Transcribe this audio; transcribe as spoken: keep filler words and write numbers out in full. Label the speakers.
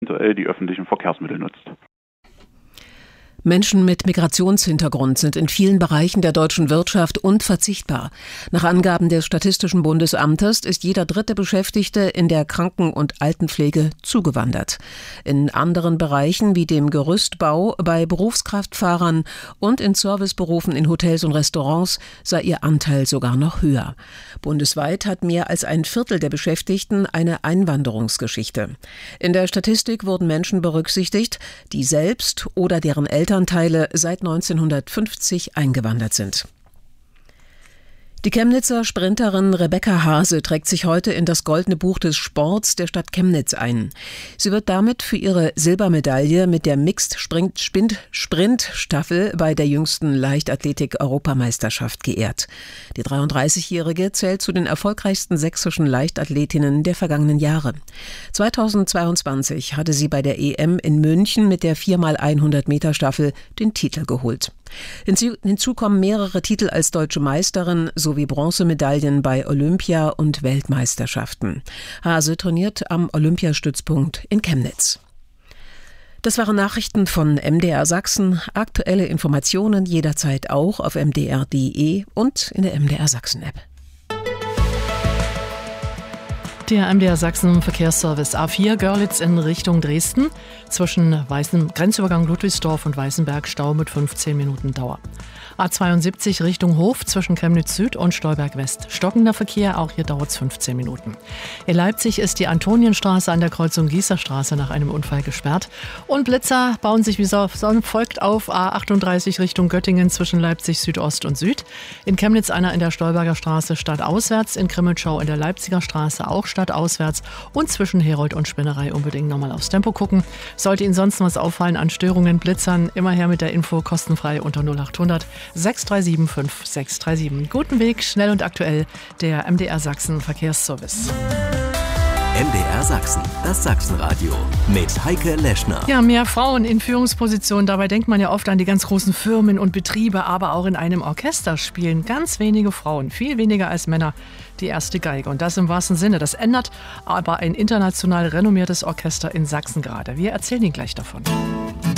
Speaker 1: eventuell die öffentlichen Verkehrsmittel nutzt.
Speaker 2: Menschen mit Migrationshintergrund sind in vielen Bereichen der deutschen Wirtschaft unverzichtbar. Nach Angaben des Statistischen Bundesamtes ist jeder dritte Beschäftigte in der Kranken- und Altenpflege zugewandert. In anderen Bereichen wie dem Gerüstbau, bei Berufskraftfahrern und in Serviceberufen in Hotels und Restaurants sei ihr Anteil sogar noch höher. Bundesweit hat mehr als ein Viertel der Beschäftigten eine Einwanderungsgeschichte. In der Statistik wurden Menschen berücksichtigt, die selbst oder deren Eltern Elternteile seit neunzehnhundertfünfzig eingewandert sind. Die Chemnitzer Sprinterin Rebecca Hase trägt sich heute in das Goldene Buch des Sports der Stadt Chemnitz ein. Sie wird damit für ihre Silbermedaille mit der Mixed-Sprint-Staffel bei der jüngsten Leichtathletik-Europameisterschaft geehrt. Die dreiunddreißigjährige zählt zu den erfolgreichsten sächsischen Leichtathletinnen der vergangenen Jahre. zweitausendzweiundzwanzig hatte sie bei der E M in München mit der vier mal hundert Meter Staffel den Titel geholt. Hinzu kommen mehrere Titel als deutsche Meisterin sowie Bronzemedaillen bei Olympia- und Weltmeisterschaften. Hase trainiert am Olympiastützpunkt in Chemnitz. Das waren Nachrichten von M D R Sachsen. Aktuelle Informationen jederzeit auch auf m d r punkt d e und in der M D R Sachsen App.
Speaker 3: Der M D R Sachsen Verkehrsservice A vier Görlitz in Richtung Dresden. Zwischen Weißen, Grenzübergang Ludwigsdorf und Weißenberg Stau mit fünfzehn Minuten Dauer. A zweiundsiebzig Richtung Hof zwischen Chemnitz Süd und Stolberg West. Stockender Verkehr, auch hier dauert es fünfzehn Minuten. In Leipzig ist die Antonienstraße an der Kreuzung Gießerstraße nach einem Unfall gesperrt. Und Blitzer bauen sich wie folgt auf. A achtunddreißig Richtung Göttingen zwischen Leipzig Südost und Süd. In Chemnitz einer in der Stolberger Straße stadtauswärts. In Grimmelschau in der Leipziger Straße auch stadtauswärts. Und zwischen Herold und Spinnerei unbedingt nochmal aufs Tempo gucken. Sollte Ihnen sonst was auffallen an Störungen, Blitzern, immer her mit der Info kostenfrei unter null achthundert sechs drei sieben fünf sechs drei sieben. Guten Weg, schnell und aktuell, der M D R Sachsen Verkehrsservice.
Speaker 4: M D R Sachsen, das Sachsenradio mit Heike Leschner.
Speaker 3: Ja, mehr Frauen in Führungspositionen. Dabei denkt man ja oft an die ganz großen Firmen und Betriebe, aber auch in einem Orchester spielen ganz wenige Frauen, viel weniger als Männer, die erste Geige. Und das im wahrsten Sinne. Das ändert aber ein international renommiertes Orchester in Sachsen gerade. Wir erzählen Ihnen gleich davon.